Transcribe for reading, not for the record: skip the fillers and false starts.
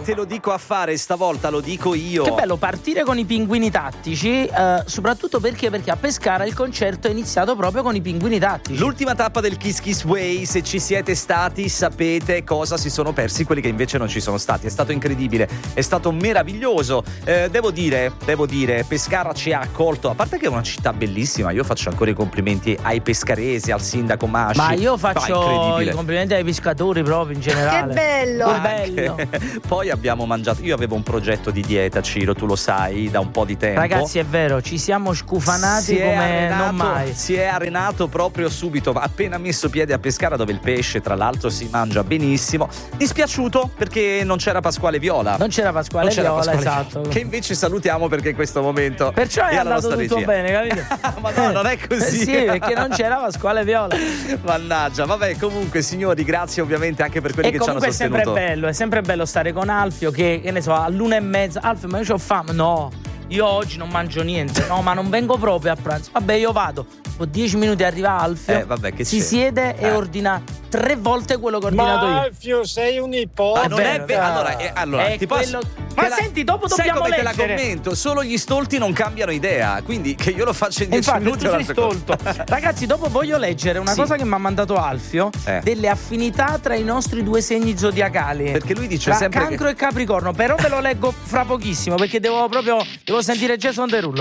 te lo dico a fare, stavolta lo dico io. Che bello partire con i pinguini tattici, soprattutto perché a Pescara il concerto è iniziato proprio con i pinguini tattici. L'ultima tappa del Kiss Kiss Way, se ci siete stati sapete cosa si sono persi quelli che invece non ci sono stati. È stato incredibile, è stato meraviglioso. Devo dire, Pescara ci ha accolto, a parte che è una città bellissima, io faccio ancora i complimenti ai pescaresi, al sindaco Masci. Ma io faccio i complimenti ai pescatori proprio in generale. Che bello! Che bello. Poi abbiamo mangiato, io avevo un progetto di dieta, Ciro, tu lo sai, da un po' di tempo. Ragazzi, è vero, ci siamo scufanati come non mai. Si è arenato proprio subito, appena messo piede a Pescara, dove il pesce tra l'altro si mangia benissimo. Dispiaciuto perché non c'era Pasquale Viola. Non c'era Pasquale Viola, esatto. Che invece salutiamo perché in questo momento perciò è andato tutto regia. Bene, capito? Ma no, non è così. Sì, perché non c'era Pasquale Viola. Mannaggia, vabbè, comunque signori, grazie ovviamente anche per quelli che ci hanno sostenuto. È sempre bello stare con Alfio che ne so, all'1:30. Alfio, ma io c'ho fame. No, io oggi non mangio niente. No, ma non vengo proprio a pranzo. Vabbè, io vado. Dopo 10 minuti arriva Alfio. Vabbè, che si c'è? Siede e ordina 3 volte quello che ho ordinato io. Ma Alfio, sei un ipocrita. Non è vero. Allora è ti posso. quello... Ma senti, dopo dobbiamo leggere. leggere. Te la commento, solo gli stolti non cambiano idea, quindi che io lo faccio in 10 minuti. Tu sei stolto. Ragazzi, dopo voglio leggere una cosa che mi ha mandato Alfio, delle affinità tra i nostri 2 segni zodiacali. Perché lui dice sempre Cancro e Capricorno, però ve lo leggo fra pochissimo perché devo sentire Jason Derulo.